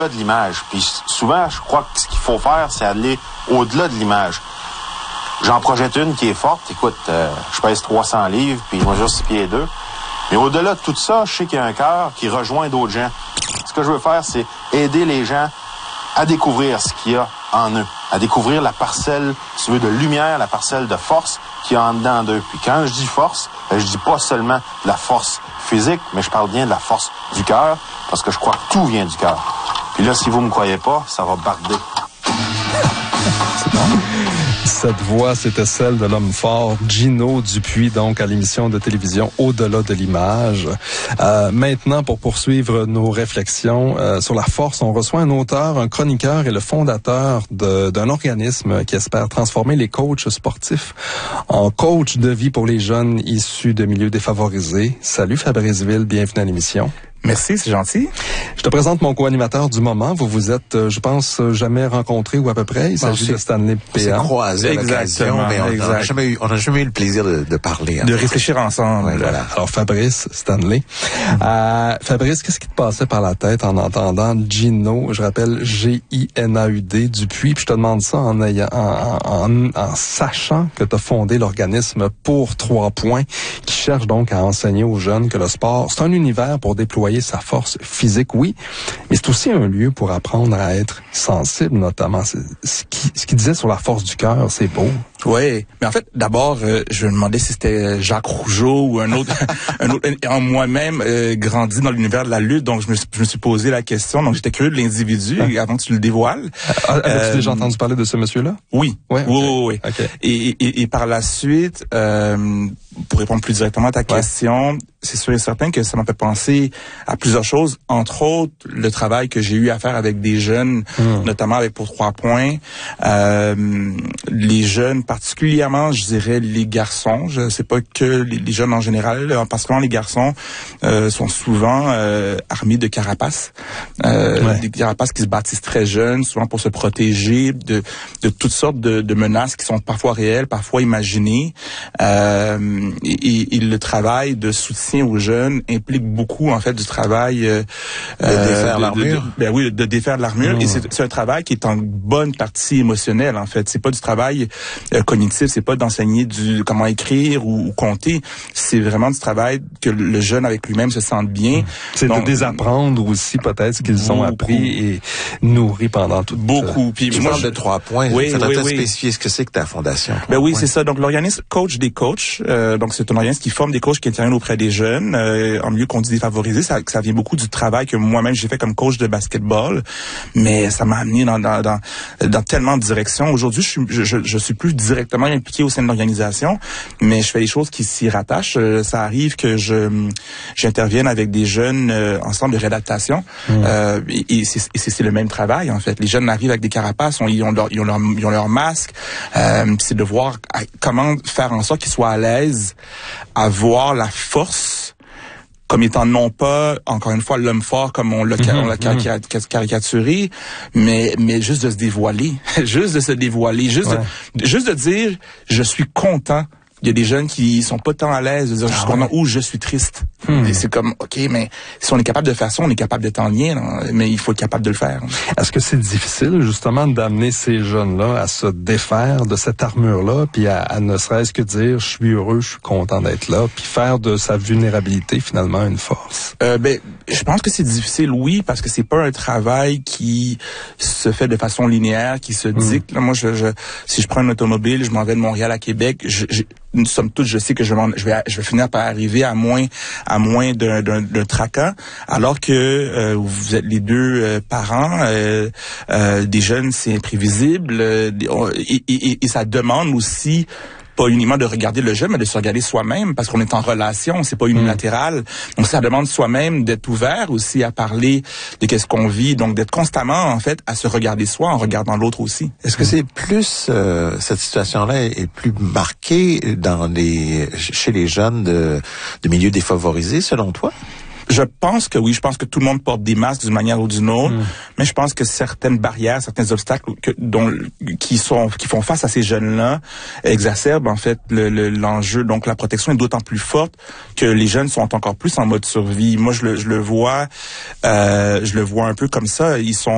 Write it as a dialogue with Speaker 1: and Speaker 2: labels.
Speaker 1: de l'image. Puis souvent, je crois que ce qu'il faut faire, c'est aller au-delà de l'image. J'en projette une qui est forte. Écoute, je pèse 300 livres, puis je mesure 6 pieds 2. Mais au-delà de tout ça, je sais qu'il y a un cœur qui rejoint d'autres gens. Ce que je veux faire, c'est aider les gens à découvrir ce qu'il y a en eux, à découvrir la parcelle, si tu veux, de lumière, la parcelle de force qu'il y a en dedans d'eux. Puis quand je dis force, je dis pas seulement de la force physique, mais je parle bien de la force du cœur, parce que je crois que tout vient du cœur. Puis là, si vous me croyez pas, ça va barder.
Speaker 2: C'est bon. Cette voix, c'était celle de l'homme fort, Gino Dupuis, donc à l'émission de télévision Au-delà de l'image. Maintenant, pour poursuivre nos réflexions sur la force, on reçoit un auteur, un chroniqueur et le fondateur d'un organisme qui espère transformer les coachs sportifs en coachs de vie pour les jeunes issus de milieux défavorisés. Salut Fabrice Ville, bienvenue à l'émission.
Speaker 3: Merci, c'est gentil.
Speaker 2: Je te présente mon co-animateur du moment. Vous vous êtes, je pense, jamais rencontrés ou à peu près. Il s'agit de Stanley Péan.
Speaker 4: On s'est croisés à l'occasion, mais on n'a jamais eu le plaisir de parler.
Speaker 3: De réfléchir ensemble.
Speaker 4: Ouais, voilà.
Speaker 2: Alors, Fabrice, Stanley. Fabrice, qu'est-ce qui te passait par la tête en entendant Gino, je rappelle G-I-N-A-U-D, Dupuis, puis je te demande ça en sachant que tu as fondé l'organisme Pour 3 points, qui cherche donc à enseigner aux jeunes que le sport, c'est un univers pour déployer sa force physique, oui, mais c'est aussi un lieu pour apprendre à être sensible, notamment. Ce qu'il disait sur la force du cœur, c'est beau.
Speaker 3: Oui, mais en fait, d'abord, je me demandais si c'était Jacques Rougeau ou un autre. En moi-même, grandi dans l'univers de la lutte, donc je me suis posé la question. Donc j'étais curieux de l'individu avant que tu le dévoiles.
Speaker 2: Avais-tu déjà entendu parler de ce monsieur-là?
Speaker 3: Oui.
Speaker 2: Ouais,
Speaker 3: oui.
Speaker 2: Okay.
Speaker 3: Et par la suite, pour répondre plus directement à ta question, c'est sûr et certain que ça m'a fait penser à plusieurs choses, entre autres le travail que j'ai eu à faire avec des jeunes, notamment avec Pour 3 points. Les jeunes, particulièrement, je dirais les garçons. Je sais pas que les jeunes en général, particulièrement les garçons, sont souvent armés de carapaces, des carapaces qui se bâtissent très jeunes, souvent pour se protéger de toutes sortes de menaces qui sont parfois réelles, parfois imaginées. Et le travail de soutien aux jeunes implique beaucoup en fait du travail
Speaker 4: de défaire l'armure.
Speaker 3: De défaire l'armure. Et c'est un travail qui est en bonne partie émotionnel en fait. C'est pas du travail cognitif, c'est pas d'enseigner comment écrire ou compter. C'est vraiment du travail que le jeune avec lui-même se sente bien.
Speaker 2: C'est de désapprendre aussi peut-être ce qu'ils ont appris et nourri pendant toute.
Speaker 3: Beaucoup. Puis
Speaker 4: tu parles de 3 points.
Speaker 3: Oui,
Speaker 4: faudrait peut-être spécifier ce que c'est que ta fondation.
Speaker 3: Oui, c'est ça. Donc l'organisme coach des coachs. Donc c'est un organisme qui forme des coachs qui interviennent auprès des jeunes en milieu qu'on dit défavorisé. Ça vient beaucoup du travail que moi-même j'ai fait comme coach de basketball, mais ça m'a amené dans tellement de directions. Aujourd'hui, je suis plus directement impliqué au sein de l'organisation, mais je fais des choses qui s'y rattachent. Ça arrive que j'intervienne avec des jeunes en centre de réadaptation, et c'est le même travail en fait. Les jeunes arrivent avec des carapaces, ils ont leur masque. C'est de voir comment faire en sorte qu'ils soient à l'aise à voir la force comme étant non pas, encore une fois, l'homme fort comme on l'a caricaturé, mais juste de se dévoiler, juste de se dévoiler, juste de dire je suis content. Il y a des jeunes qui sont pas tant à l'aise de dire jusqu'au moment où je suis triste. Et c'est comme, OK, mais si on est capable de faire ça, on est capable de t'en lien, mais il faut être capable de le faire.
Speaker 2: Est-ce que c'est difficile, justement, d'amener ces jeunes-là à se défaire de cette armure-là, puis à ne serait-ce que dire, je suis heureux, je suis content d'être là, puis faire de sa vulnérabilité, finalement, une force?
Speaker 3: Je pense que c'est difficile, oui, parce que c'est pas un travail qui se fait de façon linéaire, qui se dicte. Là, moi, si je prends une automobile, je m'en vais de Montréal à Québec, somme toute, je sais que je vais finir par arriver à moins d'un traquant, alors que vous êtes les deux parents, des jeunes, c'est imprévisible, et ça demande aussi pas uniquement de regarder le jeune, mais de se regarder soi-même, parce qu'on est en relation, c'est pas unilatéral. Donc ça demande soi-même d'être ouvert aussi à parler de qu'est-ce qu'on vit, donc d'être constamment en fait à se regarder soi en regardant l'autre aussi.
Speaker 4: Est-ce que c'est plus cette situation-là est plus marquée chez les jeunes de milieux défavorisés selon toi?
Speaker 3: Je pense que oui, je pense que tout le monde porte des masques d'une manière ou d'une autre, mais je pense que certaines barrières, certains obstacles qui font face à ces jeunes-là exacerbent en fait l'enjeu. Donc la protection est d'autant plus forte que les jeunes sont encore plus en mode survie. Moi je le vois un peu comme ça, ils sont